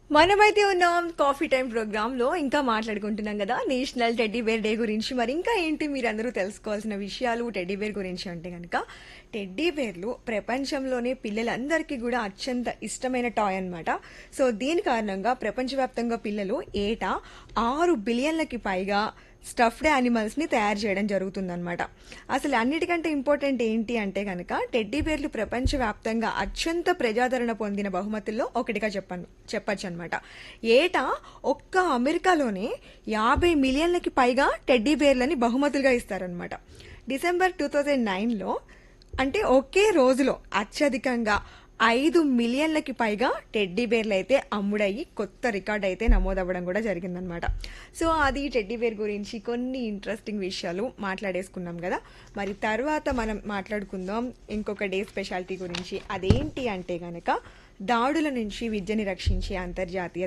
మనమైతే ఉన్నాం coffee time programme లో ఇంకా మాట్లాడుకుంటున్నాం కదా నేషనల్ టెడ్డీ బేర్ డే గురించి. మరి ఇంకా ఏంటి మీరందరూ తెలుసుకోవాల్సిన విషయాలు టెడ్డీ బేర్ గురించి అంటే కనుక, టెడ్డీ బేర్లు ప్రపంచంలోనే పిల్లలందరికీ కూడా అత్యంత ఇష్టమైన టాయ్ అన్నమాట. సో దీని కారణంగా ప్రపంచవ్యాప్తంగా పిల్లలు ఏటా 6 బిలియన్లకి పైగా స్టఫ్డ్ యానిమల్స్ ని తయారు చేయడం జరుగుతుందన్నమాట. అసలు అన్నిటికంటే ఇంపార్టెంట్ ఏంటి అంటే కనుక, టెడ్డీ బేర్లు ప్రపంచవ్యాప్తంగా అత్యంత ప్రజాదరణ పొందిన బహుమతుల్లో ఒకటిగా చెప్పచ్చు అనమాట. ఏటా ఒక్క అమెరికాలోనే 50 మిలియన్లకి పైగా టెడ్డీ బేర్లని బహుమతులుగా ఇస్తారనమాట. డిసెంబర్ 2009లో అంటే ఒకే రోజులో అత్యధికంగా 5 మిలియన్లకి పైగా టెడ్డీ బేర్లు అయితే అమ్ముడయ్యి కొత్త రికార్డ్ అయితే నమోదవ్వడం కూడా జరిగిందనమాట. సో అది టెడ్డీ బేర్ గురించి కొన్ని ఇంట్రెస్టింగ్ విషయాలు మాట్లాడేసుకున్నాం కదా. మరి తర్వాత మనం మాట్లాడుకుందాం ఇంకొక డే స్పెషాలిటీ గురించి. అదేంటి అంటే గనక, దాడుల నుంచి విద్యని రక్షించే అంతర్జాతీయ